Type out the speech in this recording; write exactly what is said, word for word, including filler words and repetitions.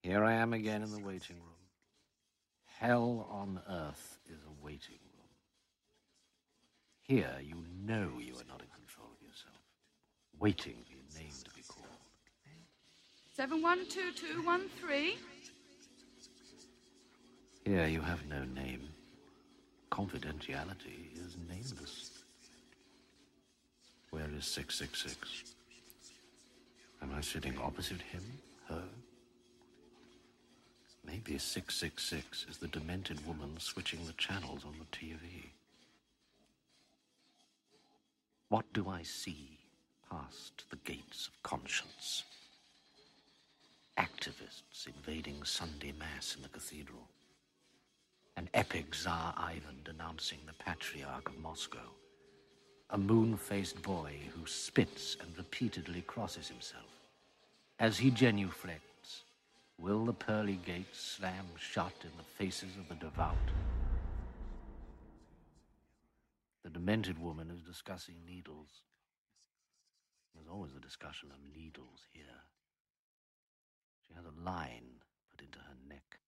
Here I am again in the waiting room. Hell on earth is a waiting room. Here you know you are not in control of yourself, waiting for your name to be called. seven one two two one three. Here you have no name. Confidentiality is nameless. Where is six six six? Am I sitting opposite him, her? Maybe six six six is the demented woman switching the channels on the T V. What do I see past the gates of conscience? Activists invading Sunday Mass in the cathedral. An epic Tsar Ivan denouncing the Patriarch of Moscow. A moon-faced boy who spits and repeatedly crosses himself. As he genuflects, will the pearly gates slam shut in the faces of the devout? The demented woman is discussing needles. There's always a discussion of needles here. She has a line put into her neck.